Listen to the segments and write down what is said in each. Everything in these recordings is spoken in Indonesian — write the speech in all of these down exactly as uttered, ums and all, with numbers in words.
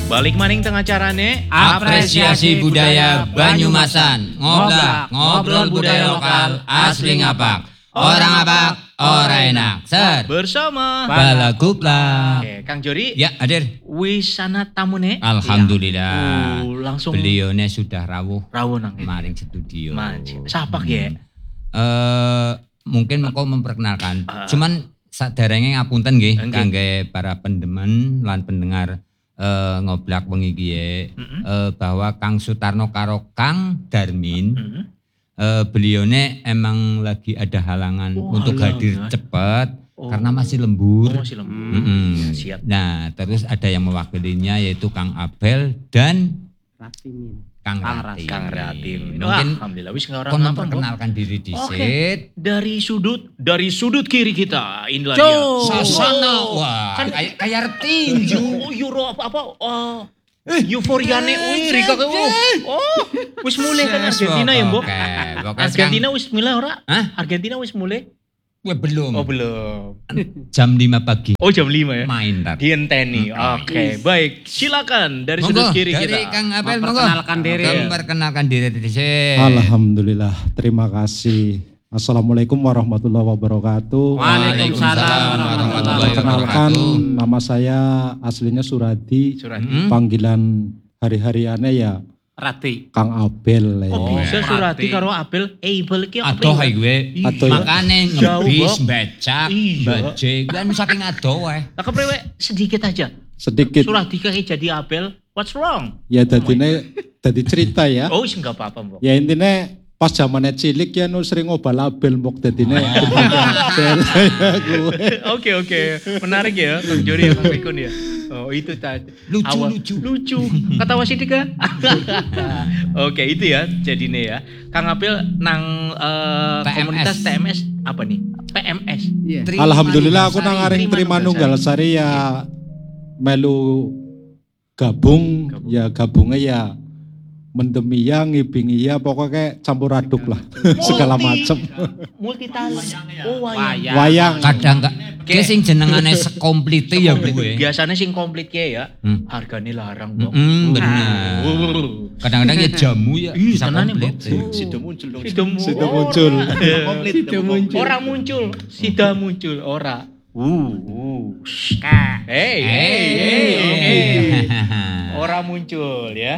Balik maning tengah carane apresiasi budaya Banyumasan. Ngobrol ngobrol budaya lokal asli ngapak. Orang ngapak, orang enak. Set. Bersama Balaguplak. Oke, Kang Jori. Ya, hadir. Wisana tamune. Alhamdulillah. Uh, langsung beliaunya sudah rawuh. Rawuh nang maring studio. Manci. Sapak ya. Eh, mungkin engkau memperkenalkan. Uh, Cuman saderenge ngapunten nggih okay. kangge para pendemen lan pendengar Uh, ngoblak wengi kiye mm-hmm. uh, bahwa Kang Sutarno karo Kang Darmin mm-hmm. uh, beliaunya emang lagi ada halangan oh, untuk halangan. hadir cepat oh. karena masih lembur. Oh, masih lembur. Mm-hmm. Siap. Nah, terus ada yang mewakilinya yaitu Kang Abel dan Ratimin. Kang Kang Ratim. Kang Ratim. Mungkin alhamdulillah wis orang kon memperkenalkan diri dhisik. Okay. Dari sudut dari sudut kiri kita inilah Jo. dia. Sasana. Wah, Kan kayak kayak tinju. Oh, Euro apa apa? Oh. Euforiane wih Rika ke oh. Wis mulai kan Argentina ya, Mbok? Argentina wis mulai ora? Hah? Argentina wis mulai? Wah, belum. Oh, belum. Jam lima pagi. Oh, jam lima ya? Main tadi. Dienteni. Oke, okay. Baik. Silakan dari monggo, sudut kiri dari kita. Kang Abel, monggo. Memperkenalkan diri. Memperkenalkan diri dhisik. Alhamdulillah, terima kasih. Assalamualaikum warahmatullahi wabarakatuh. Waalaikumsalam warahmatullahi Perkenalkan, wabarakatuh. nama saya aslinya Suradi. Suradi. Hmm? Panggilan hari-hariannya ya Rati. Kang Abel. Oh, Ya. bisa Suradi karo Abel. Abel iki apa? Adoh ae gue. Adoh ya? Makane Jauh, ngebis, Bok. becak, Iya. baje, kan saking adoh wae. Lah kepriwe sedikit aja. Sedikit. Suradi kayak jadi Abel. What's wrong? Ya dadine dadi cerita ya. Oh, wis enggak apa-apa, Mbok. Ya intinya pas zamannya cilik ya nu sering ngobal Abel mbok dadine. Abel ya gue. Oke, oke. Menarik ya, Kang Jori ya, Kang Rikun ya. Oh, itu tadi. Lucu, Awal. lucu. Lucu. Kata Wasidik ya. Oke, itu ya jadinya ya. Kang Abel nang uh, T M S. komunitas T M S apa nih? P M S. Iya. Alhamdulillah aku nang aring Trima Trima Nunggal Sari ya melu gabung, Gabung. ya gabungnya ya mendemi ya ngibingi ya pokoknya campur aduk lah segala macam. Multi talent. Oh, wayang. Wayang. Kadang enggak ke sing jenengane sekomplite ya gue. Biasanya sing komplit ke ya. Hmm. Harganya larang, Bok. Mm, bener. Kadang-kadang ya jamu ya Ih, bisa tenan ya, komplit. Bok. Sudah muncul dong. Sudah Sudah muncul. Komplit. Sudah muncul. Orang muncul, sudah muncul ora. Uh, uh. Hey, hey, hey, hey. Orang muncul ya.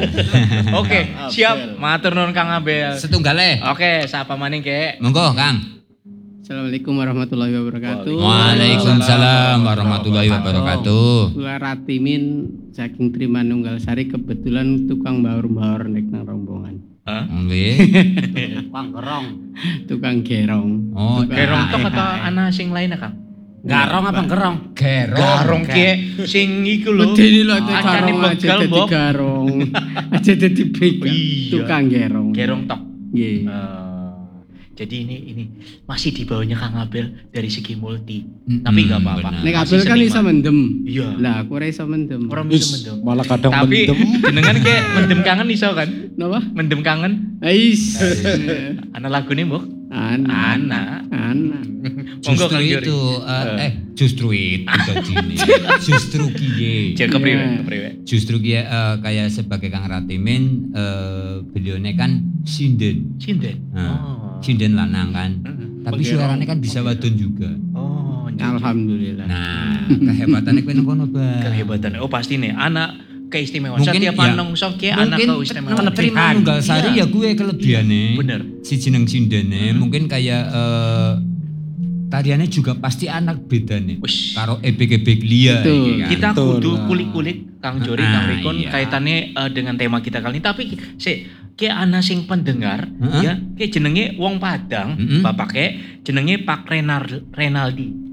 Oke, siap. Matur nuwun Kang Abel. Setunggale. Oke, sapa maning Kek? Monggo, Kang. Assalamualaikum warahmatullahi wabarakatuh. Waalaikumsalam warahmatullahi wabarakatuh. Kula Ratimin saking Trima Nunggal Sari, kebetulan tukang baur-baur nek nang rombongan. Hah? Nggih. Tukang gerong. Tukang gerong. Oh, Tukang Gerong tok A E atau K E. ana sing lain Kang? Garong apa gerong? gerong. Garong Kek sing iku lho. Medeni lho itu Acane garong aja begal, dadi Mbok. garong. Aja dadi begal. Iya. Tukang gerong. Gerong tok. Nggih. Eh, jadi ini ini masih di bawahnya Kang Abel dari segi multi. Mm-mm, Tapi enggak apa-apa. benar. Nek Masih Abel kan seniman. iso mendem. Iya. Lah aku ora iso mendem. Orang bisa Is, mendem. malah kadang Tapi mendem. jenengan kayak mendem kangen iso kan? Napa? Mendem kangen. Ais. Ana lagune, Mbok? Anak. Anak. Anak. Monggo Justru Kang Jori. itu eh, eh justru itu tadine. Justru kiye. Cek kepriwe, Iya. kepriwe. Justru kiye eh, kayak sebagai Kang Ratimin eh beliaunya kan sinden. Sinden. Nah, sinden lanang kan. Mm-mm. Tapi suaranya kan bisa wadon juga. Oh, Alhamdulillah. Nah, kehebatannya kuwi ngono, Bang. kehebatan. Oh, pasti nih anak keistimewaan. Mungkin Setiap ya, anak sok ya anak mungkin keistimewaan. Trima Nunggal Sari ya gue kelebihane. Bener. Si jeneng sindene mungkin kayak eh, tariannya juga pasti anak bedane. Wis. Karo ebek-ebek liya Betul. iki kan. Kita Betul kudu lah. kulik-kulik Kang Jori, Ah, Kang Rikon iya. kaitannya eh, dengan tema kita kali ini. Tapi si kayak ana sing pendengar Heeh. ya kayak jenenge wong Padang, Mm-mm. bapake jenenge Pak Renar Renaldi.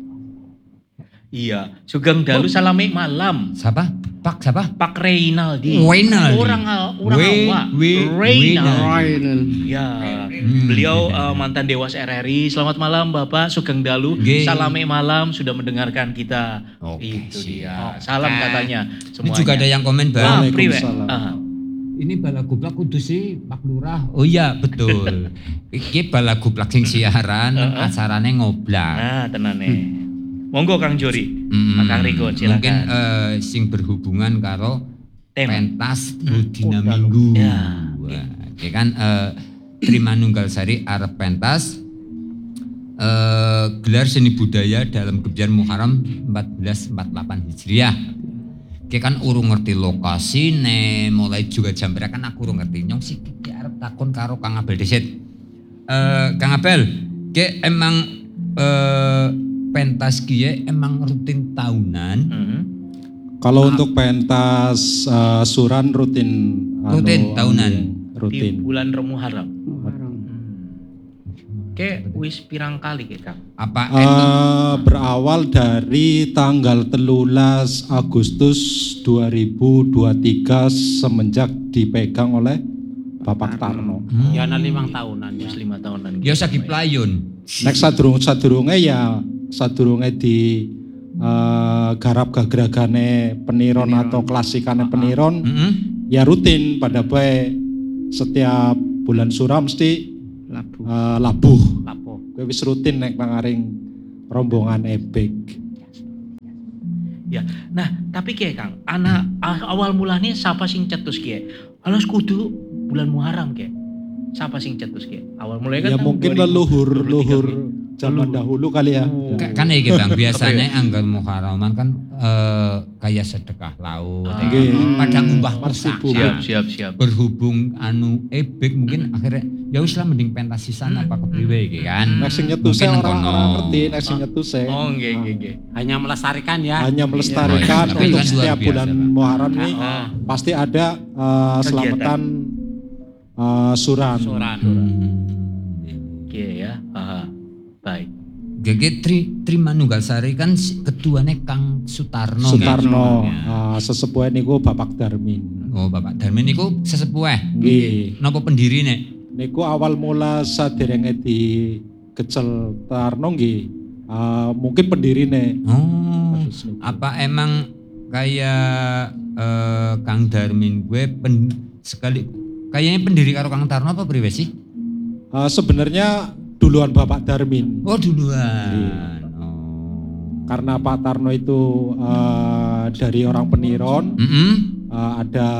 Iya, Sugeng Dalu salame malam. Siapa? Pak siapa? Pak Reynaldi. Renaldi. Orang al- orang We- Jawa. we- Reynaldi. Royal. Ya, Hmm. beliau uh, mantan Dewas R R I. Selamat malam Bapak Sugeng Dalu. Nggih. Salame malam sudah mendengarkan kita. Oke, Itu siap. dia. Salam katanya Ini semuanya. juga ada yang komen, Bang. Wah, priwe. Waalaikumsalam. Ah. Ini balaguplak kudu sih Pak Lurah. Oh iya, betul. Iki balaguplak sing siaran Heeh. acarane ngoblak. Nah, tenane. Monggo Kang Jori. Mm, Kang Rikon, silakan. Mungkin eh, sing berhubungan karo Tem. pentas dina minggu. Ya. Wah, ya kan eh, Trimanunggal Sari arep pentas eh, gelar seni budaya dalam Gebiar Muharram empat belas empat puluh delapan Hijriah. Kayak kan urung ngerti lokasine, mulai juga jam berapa kan aku urung ngerti. Nyong sih ki arep takon karo Kang Abel desit. Eh Kang Abel, ke emang eh, pentas kiye emang rutin tahunan. Mhm. Kalau untuk pentas uh, Suran rutin Rutin, tahunan. Di rutin. bulan Muharram. Muharram. Kayak wis pirang kali kayak Kang. Apa Eh, berawal dari tanggal telulas Agustus dua ribu dua puluh tiga semenjak dipegang oleh Bapak Tarno. Hmm. Ya ana limang tahunan ya. Wis lima tahunan. Ya sagi playun. Nek sadurung sadurunge ya sadurunge di eh, garap gagragane peniron atau klasikane peniron Heeh. ya rutin pada bae setiap bulan suram mesti Labu. eh, labuh. Lapo. Kowe wis rutin nek nangaring rombongan ebek. Ya. Nah, tapi kayak Kang, anak a- awal mulanya siapa sing cetus kayak? Alas kudu bulan Muharram kayak. Siapa sing cetus kayak? Awal mulanya kan Ya tahun mungkin dua ribu dua puluh tiga leluhur-leluhur kayak. zaman dahulu kali ya. Ka- Kan iki Bang, biasanya anggar Muharraman kan eh, kayak sedekah laut. Ah. ya kan? Nggih. Pada ngubah Marsi pusaka. bumi. Siap, siap, siap. Berhubung anu ebek mungkin akhirnya ya wis lah mending pentas sisan apa kepriwe iki kan. Nek sing nyetuse Mungkin orang kono. orang ngerti, nek sing nyetuse Oh, nggih, nggih, nggih. Hanya melestarikan ya. hanya melestarikan Iya. Tapi untuk kan luar setiap biasa, bulan Pak. Muharram nih Oh. pasti ada eh, selamatan eh, suran. Suran. Hmm. Oke ya. Aha. Baik. Gege Tri Trimanunggal Sari kan si- ketuanya Kang Sutarno. Sutarno, nggih. eh, sesepuhe niku Bapak Darmin. Oh Bapak Darmin niku sesepuh. Nggih. Napa pendirine? Niku awal mula saderenge di Kecel Tarno nggih. eh, mungkin pendirine. Oh. Kados niku. Apa emang kayak eh, Kang Darmin gue pen, sekali kayaknya pendiri karo Kang Tarno apa priwe sih? Eh, sebenarnya duluan Bapak Darmin. Oh duluan. Oh. Karena Pak Tarno itu eh, dari orang Peniron, Mm-mm. eh, ada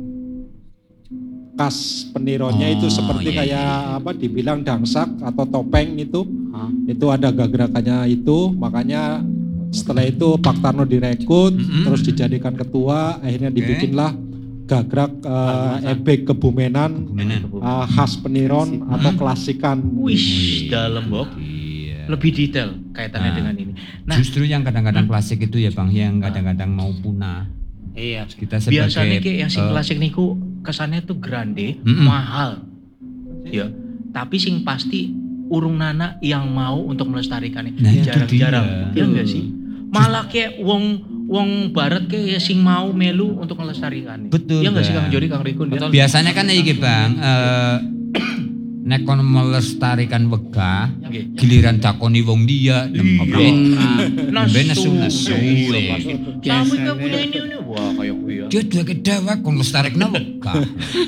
kas penironnya Oh, itu seperti iya, kayak iya. apa dibilang dangsak atau topeng itu, Hah? itu ada gagrakannya itu, makanya setelah itu Pak Tarno direkrut, Mm-mm. terus dijadikan ketua, akhirnya dibikinlah gagrak eh, ebek kebumenan Kebumenan. eh, khas Peniron atau klasikan. Wih, dalam Bok. Iya. Lebih detail kaitannya Nah. dengan ini. Nah, Justru yang kadang-kadang klasik itu ya Bang, yang kadang-kadang mau punah. Iya. Kita sebagai biasanya kayak yang sing eh, klasik niku kesannya tuh grande, Mm-mm. mahal. Ya. Tapi sing pasti urung nana yang mau untuk melestarikannya. Nah, itu Jarang-jarang. dia. Ya enggak sih? Malah kayak wong wong barat kayak sing mau melu untuk melestarikannya. Betul, Ya enggak sih Bang. Kang Jody, Kang Rikun ya? biasanya kan iki Bang, eh nek kon melestarikan wegah, Nggih. giliran takoni wong dia, ben Nasu. ben nesu nesu. Iya, pasti. Sama enggak punya ini ini. Wah, kayak gue ya. Dia dua kedawa kon lestarikna wegah.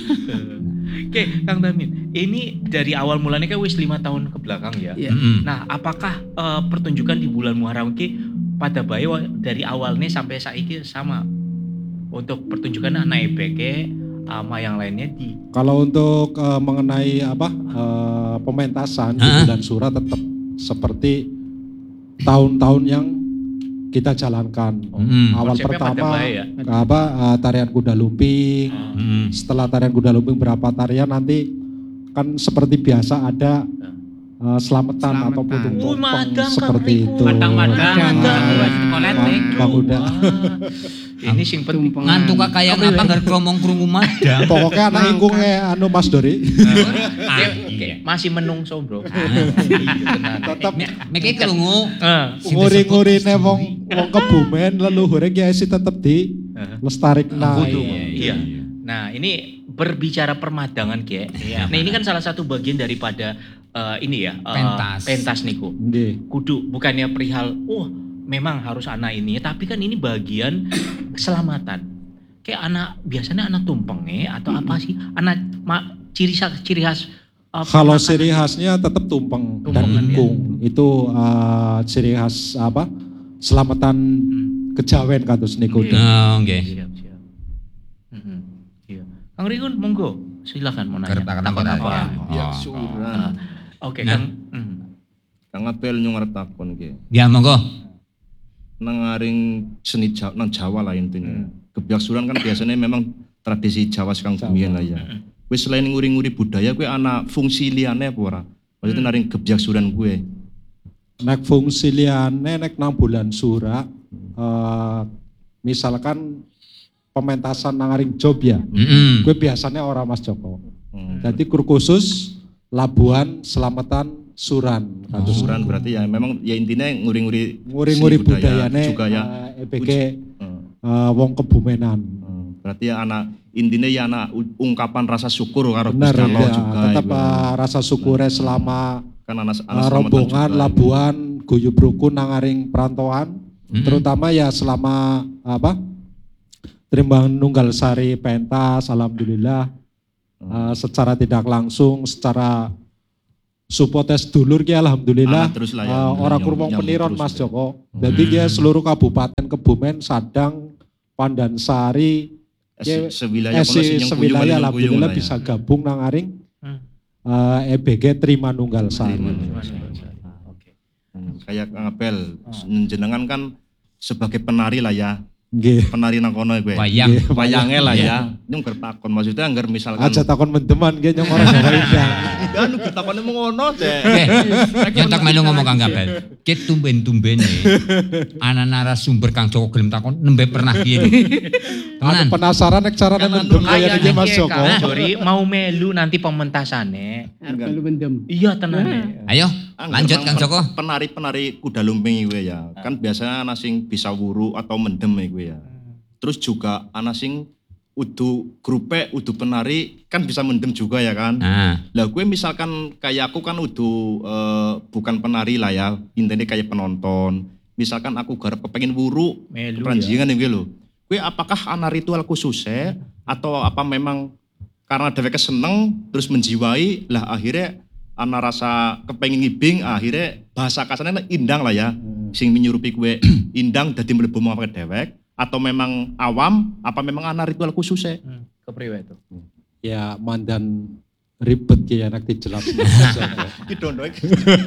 Oke, Kang Darmin, ini dari awal mulanya kan wis lima tahun ke belakang ya. Iya. Mm-mm. Nah, apakah eh, pertunjukan di bulan Muharram ki pada bayi wa- dari awalnya sampai saiki sama untuk pertunjukan anak ebeke sama yang lainnya di Kalau untuk eh, mengenai apa eh, pementasan di Hah? bulan Sura tetap seperti tahun-tahun yang kita jalankan. Mm. Awal konsepnya pada pertama bayi ya. apa eh, tarian kuda lumping. Mm. Setelah tarian kuda lumping berapa tarian nanti kan seperti biasa ada eh, selamatan, Selamatan. ataupun Wih, tumpeng madang, Kang seperti Riko. itu. Madang-madang, Ah, madang. Koletik. Bang udah. Ini sing penting. Tumpeng. Ngantuk kayak apa nggak kromong krungu madang. Pokoknya anak ingkungnya anu Mas Dori. Oke, oke. Masih menungso, Bro. Iya, tenan. Tetap Meki krungu. Ah. nguri-ngurine wong wong kebumen leluhure kiai sih tetep di lestarikna. Kudu. Iya, Iya. Nah, ini berbicara permadangan, Ki. Iya. Nah, ini kan salah satu bagian daripada eh, ini ya, eh, Pentas. pentas niku. Nggih. Kudu bukannya perihal, oh, memang harus anak ini, tapi kan ini bagian keselamatan. Kayak anak biasanya anak tumpengnya atau apa sih? Anak ma, ciri khas ciri khas eh, Kalau permakanan. ciri khasnya tetap tumpeng dan Tumpengan, ingkung. Itu uh, ciri khas apa? Selamatan Hmm. kejawen kados niku. Iya. Oh, nggih. Siap, siap. Mhm. Kang Rigun, monggo. Silakan mau nanya. Kertakan Takon apa? apa? Ya Oh. suran. Oke, Nah. Kang. Hmm. Kang Abel nyung takon ke. Ya monggo. Nang aring seni Jawa, nang Jawa lah intinya. Kebiasaan kan biasanya memang tradisi Jawa sekang bumian lah ya. Kue selain nguri-nguri budaya, kue ana fungsi liane apa ora? Maksudnya naring kebiasaan kue. Nek fungsi liane nek nang bulan Sura, eh, misalkan pementasan nang aring job ya, Mm-mm. gue biasanya orang Mas Joko. Hmm. Jadi kur khusus Labuan Selamatan Suran. Oh. Suran berarti ya memang ya intinya nguri-nguri Nguri-nguri seni budaya budayane juga ya. eh, E B G Hmm. eh, wong Kebumenan. Hmm. Berarti ya anak intinya ya anak u- ungkapan rasa syukur karo Benar Gusti Allah ya, juga. tetap iku. eh, rasa syukure selama Kan anak eh, anak rombongan Labuan guyub rukun nang aring perantauan, Mm-mm. terutama ya selama apa? Trimbang Nunggal Sari pentas, alhamdulillah eh, secara tidak langsung, secara supotes dulur ki alhamdulillah Ah, terus lah ya, eh, alhamdulillah, orang nyambung- kurmong nyambung peniron terus Mas ya. Joko. Jadi dia seluruh kabupaten Kebumen, Sadang, Pandansari, Se- ya, sewilayah eh, kono sing si- nyengkuyung, sewilayah nyengkuyung alhamdulillah lah ya. bisa gabung nang aring Hmm. eh, E B G Trimanunggal Sari. Oke. Hmm, kayak Kang Abel, jenengan kan sebagai penari lah ya, Nggih. penari nang kono gue. Wayang. Wayangnya lah ya. Nyung bertakon maksudnya anggar misalkan. Aja takon mendeman nggih nyong ora gawe indang. Kan bertakone mau ngono deh. Eh, nyentak melu ngomong Kang Gabel. Ki tumben-tumbene ana narasumber Kang Joko gelem takon nembe pernah piye lho. Temenan. Penasaran nek carane mendem kaya iki Mas Joko. Kang Jori mau melu nanti pementasannya. Arep melu mendem. Iya tenan. Ayo, Angger lanjut nang Kang Joko. pen- Penari-penari kuda lumping gue ya. Kan biasanya ana sing bisa wuru atau mendem gue ya. Terus juga ana sing udu grupe, udu penari kan bisa mendem juga ya kan. Nah, Lah gue misalkan kayak aku kan udu eh, bukan penari lah ya, intinya kayak penonton. Misalkan aku garap kepengen wuru, Melu peranjingan ya gue lo. Gue apakah ana ritual khususnya atau apa memang karena dheweke seneng terus menjiwai lah akhirnya ana rasa kepengen ngibing akhirnya bahasa kasarnya indang lah ya. Sing menyurupi gue indang dadi mlebu mawake dhewek atau memang awam apa memang ana ritual khususnya? Hmm. Kepriwe itu? Ya mandan ribet ya nek dijelaskan. Ki dondoe.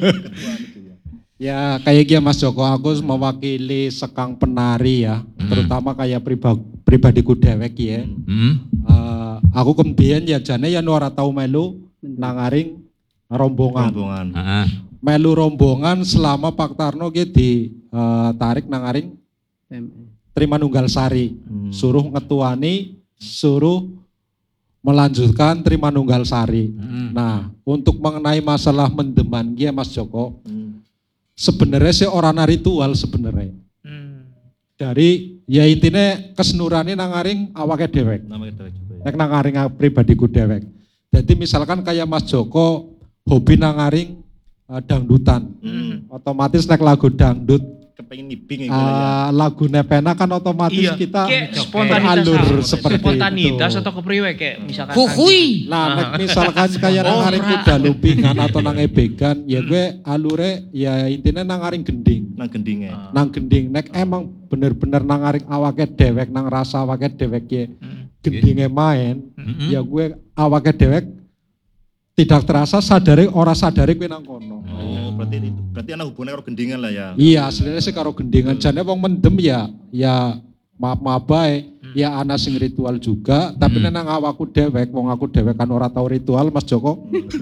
Ya kayak gini Mas Joko, aku mewakili sekang penari ya, terutama kayak pribadi pribadiku dewek ya. hmm. Eh, aku kemudian ya jane ya ora tau melu nangaring rombongan. Rombongan. Heeh. Melu rombongan selama Pak Tarno ki ditarik nangaring M E. Trimanunggal Sari. Hmm. Suruh ngetuani, suruh melanjutkan Trimanunggal Sari. Hmm. Nah, untuk mengenai masalah mendeman ya Mas Joko, Hmm. sebenarnya sih orang ritual sebenarnya. Hmm. Dari ya intinya kesenurane nangaring awake dewek. Nama kita juga ya. Nek nangaring pribadiku dewek. Jadi misalkan kayak Mas Joko hobi nangaring uh, dangdutan. Hmm. Otomatis nek lagu dangdut Kepengen ngibing ya. gue ya. uh, lagu nepena kan otomatis Iya, kita kayak spontanitas alur apa? seperti spontanitas itu. atau kepriwe kayak misalkan Kuhui. Nah, nek misalkan kayak Oh, nangaring ora. kuda lumpingan atau nang ebegan, ya gue alure ya intinya nangaring gending. Nang gendingnya. Ah. Nang gending, nek emang bener-bener nangaring awake dewek, nang rasa awake dewek ya Hmm. gendingnya main, Hmm. ya gue awake dewek tidak terasa sadari ora sadari gue nang kono. Oh, berarti itu. Berarti ana hubungannya karo gendingan lah ya. Iya, aslinya sih karo gendingan. Jane wong mendem ya, ya maaf-maaf bae. Ya ana sing ritual juga, tapi Hmm. nang awakku dewek, wong aku dewek kan ora tau ritual Mas Joko.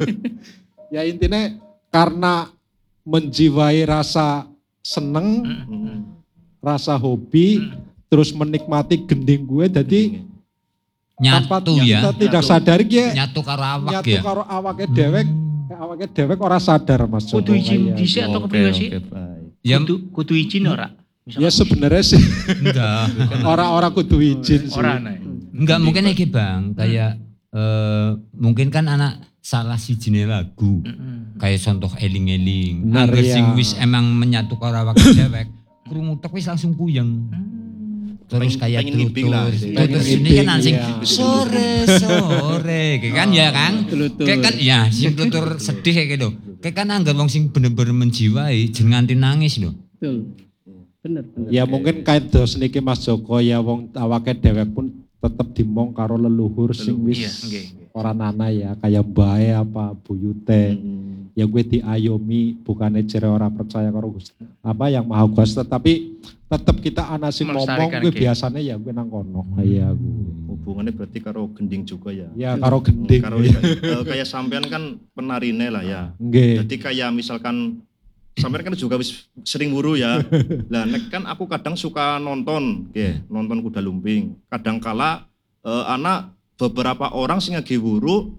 Ya intinya karena menjiwai rasa seneng, Hmm. rasa hobi, terus menikmati gending gue, jadi tanpa Nyatu ya. kita tidak sadar ya Nyatu karo awak nyatu ya. karo awake dewek, awake dewek ora sadar Mas Joko. Kudu izin Kayak dhisik gitu. atau Oke, kepriwe sih? oke, baik. Ya Kudu kudu izin ora? Ya sebenarnya sih enggak. orang-orang kudu izin sih. Ora nah. Enggak mungkin iki Bang, kayak eh, mungkin kan anak salah sijine lagu. Mm-mm. Kayak contoh eling-eling. Benar, Angger ya. sing wis emang menyatu karo awak dewek, krungu tek wis langsung puyeng. Terus Pengen- kayak pengen ngibing lah, tutur. gitu. Tutur Pengen sini ngibing, kan langsung iya. sore sore, kayak kan ya Kang. Tutur. Kayak kan ya sing tutur sedih kayak gitu. Kayak kan anggar wong sing bener-bener menjiwai jangan nganti nangis lho. Betul. Bener, bener. Ya mungkin kayak dos niki Mas Joko ya wong awake dewek pun tetep dimong karo leluhur sing Iya, wis nggih, nggih. ora nana ya kayak mbae apa buyute. Hmm. Ya gue diayomi bukannya jere ora percaya karo Gusti apa yang Maha Kuasa tapi tetep kita ana sing ngomong Melestarikan gue nggih. biasanya ya gue nang kono. Iya gue. Hubungannya berarti karo gending juga ya. Ya karo gending. Karo ya. eh, kayak sampean kan penarine lah ya. Nggih. Jadi kayak misalkan sampean kan juga wis sering wuru ya. Lah nek kan aku kadang suka nonton, nggih, nonton kuda lumping. Kadang kala eh, anak beberapa orang sing lagi wuru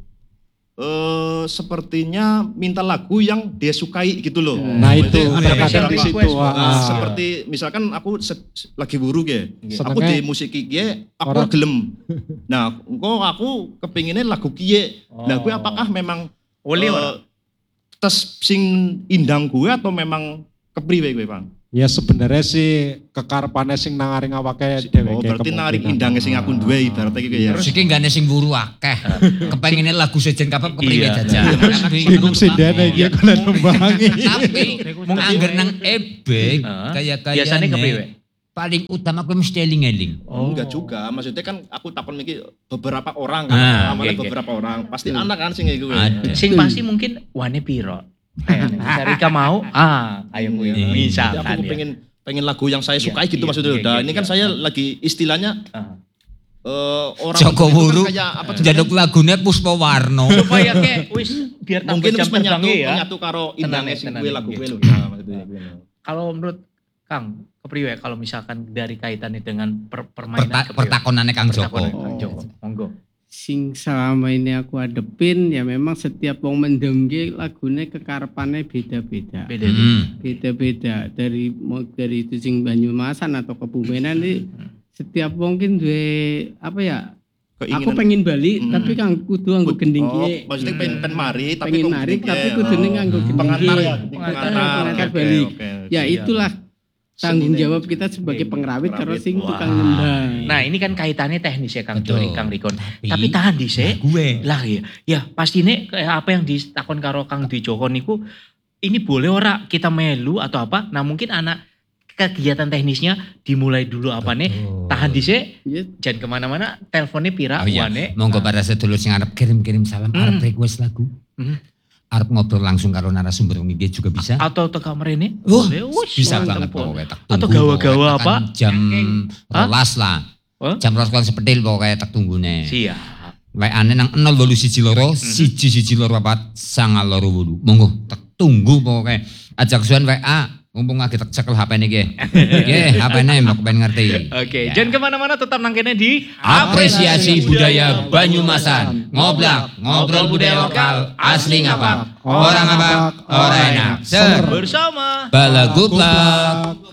eh sepertinya minta lagu yang dia sukai gitu loh. Nah itu Maksudnya terkadang ada di situ. request, ah. Nah, seperti misalkan aku se- lagi buru ge, aku Senengnya di musik kie, aku orang- gelem. Nah, engko aku kepinginnya lagu kie. Nah, gue apakah memang Oleh eh, ora? tes sing indang gue atau memang kepriwe gue, Bang? Ya sebenarnya sih kekarepane sing nang aring awake dheweke. Oh, berarti narik kemungkinan. indangnya sing aku duwe ibaratnya gitu ya. Terus iki gane sing buru akeh. Kepengine lagu sejen kapep kepriwe Iya. jajal. Bingung sih dene iki kula nembangi. Tapi angger nang ebek Heeh. kaya-kaya Biasanya kepriwe? paling utama kowe mesti eling-eling. Oh. Enggak juga, maksudnya kan aku takon iki beberapa orang Ah, kan, namanya oke, oke. beberapa orang, pasti anak kan sing iku. Ada. Sing pasti mungkin wane piro. Kayak bisa Rika mau, ah, ayo gue Iya. bisa Jadi kan aku ya. pengen pengen lagu yang saya Iya, sukai gitu iya, maksudnya. iya, Nah, iya, ini kan iya. saya lagi istilahnya Ah. eh, orang Joko itu kan Wuru kayak apa tuh? njaluk lagune Puspa Warno. Supaya kayak wis biar tambah Mungkin jam harus menyatu, terbangnya ya. menyatu karo Tenang indahnya ya, sing tenang gue ya, lagu iya. gue lho. Nah, maksudnya gitu. Kalau menurut Kang, kepriwe kalau misalkan dari kaitannya dengan per- permainan Perta- kepriwe? pertakonane Kang Joko. Pertakonan Kang Oh. Joko. Monggo. Sing selama ini aku adepin ya memang setiap wong mendem ki lagune kekarepane beda-beda. Beda. Hmm. Beda-beda dari mau dari itu sing Banyumasan atau Kebumenan ini setiap wong ki duwe apa ya? Aku Keinginan pengen balik Hmm. tapi kang kudu nganggo gending Oh, ki. maksudnya pengen pengen mari tapi Pengen kok mari gini, tapi ya. kudune Oh. nganggo gending pengantar ki. ya, Pengantar, pengantar, pengantar oke, balik. oke, oke. Ya itulah tanggung Seni jawab nih. kita sebagai Iya, pengrawit karo pengrawit. sing Wah. tukang nyembah. Nah, ini kan kaitannya teknis ya Kang Betul. Joni, Kang Rikon. Tapi- Tapi tahan dhisik. Gue. Lah ya, ya pastine kayak apa yang ditakon karo Kang Dwi Joko niku ini boleh ora kita melu atau apa? Nah mungkin anak kegiatan teknisnya dimulai dulu apa nih? Tahan dhisik, Ya, jangan kemana-mana. Teleponnya pira, Oh iya, wane. monggo para sedulur sing arep kirim-kirim salam, Hmm. arep request lagu. Hmm. Arep ngobrol langsung karo narasumber ini juga bisa. Atau teka merene, Wah, boleh, wush, bisa mantep, banget pon. pokoknya tak Atau tunggu, gawa-gawa pokoknya apa? tekan jam Hah? rolas lah. Hah? Jam rolas kan sepetil pokoknya tak tunggune. Siap. W A-ne nang nol wolu siji loro siji siji loro papat sangal loro wolu. Monggo tak tunggu pokoknya. Ajak suan W A mumpung lagi tak cekel H P-ne iki. Nggih, H P-ne mbok ben ngerti. Oke, Ya. jangan kemana-mana, tetap nangkene di Apresiasi budaya Banyumasan. Ngoblak, ngobrol budaya lokal asli ngapak. Orang ngapak, orang enak. Ser. bersama Balaguplak.